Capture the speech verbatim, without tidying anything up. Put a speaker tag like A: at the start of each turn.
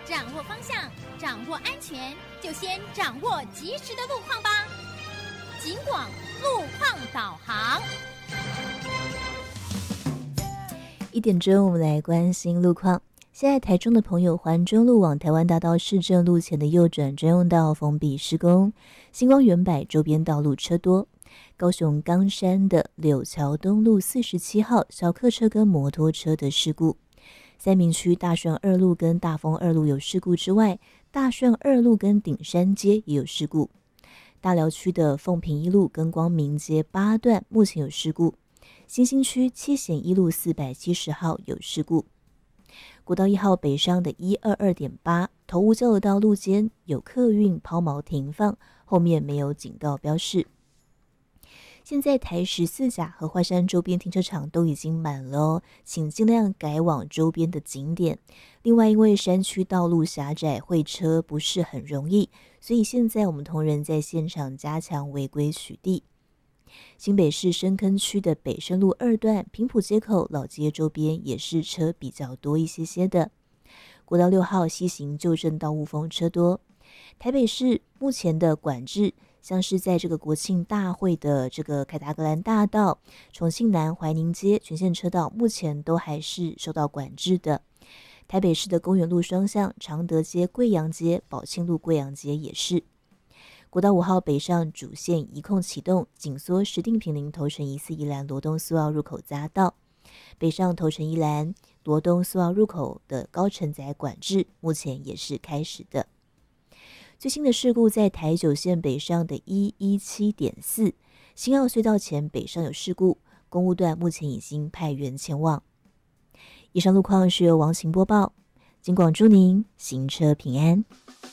A: 掌握方向，掌握安全，就先掌握及时的路况吧。警广路况导航。
B: 一点钟，我们来关心路况。现在台中的朋友，环中路往台湾大道市政路前的右转专用道封闭施工，星光远百周边道路车多。高雄冈山的柳桥东路四十七号小客车跟摩托车的事故。三民区大顺二路跟大丰二路有事故之外，大顺二路跟顶山街也有事故。大寮区的凤屏一路跟光明街八段目前有事故。新兴区七贤一路四百七十号有事故。国道一号北上的一二二点八头屋交流道路间有客运抛锚停放，后面没有警告标示。现在台十四甲和华山周边停车场都已经满了哦，请尽量改往周边的景点。另外，因为山区道路狭窄，会车不是很容易，所以现在我们同仁在现场加强违规取缔。新北市深坑区的北深路二段平埔街口老街周边也是车比较多一些些的。国道六号西行旧正到雾峰车多。台北市目前的管制，像是在这个国庆大会的这个凯达格兰大道、重庆南怀宁街全线车道，目前都还是受到管制的。台北市的公园路双向、常德街、贵阳街、宝庆路、贵阳街也是。国道五号北上主线一控启动，紧缩石碇坪林头城宜四宜兰罗东苏澳入口匝道。北上头城宜兰罗东苏澳入口的高承载管制，目前也是开始的。最新的事故在台九线北上的一一七点四新澳隧道前北上有事故，公务段目前已经派员前往。以上路况是由王晴播报，警广祝您行车平安。